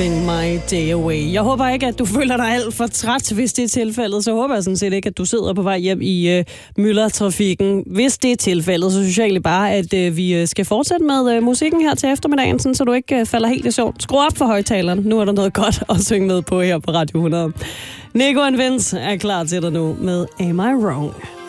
Laughing My Day Away. Jeg håber ikke, at du føler dig alt for træt, hvis det er tilfældet. Så håber jeg sådan set ikke, at du sidder på vej hjem i myldretrafikken. Hvis det er tilfældet, så synes jeg egentlig bare, at vi skal fortsætte med musikken her til eftermiddagen, sådan, så du ikke falder helt i søvn. Skru op for højtaleren. Nu er der noget godt at synge med på her på Radio 100. Nico and Vince er klar til dig nu med Am I Wrong?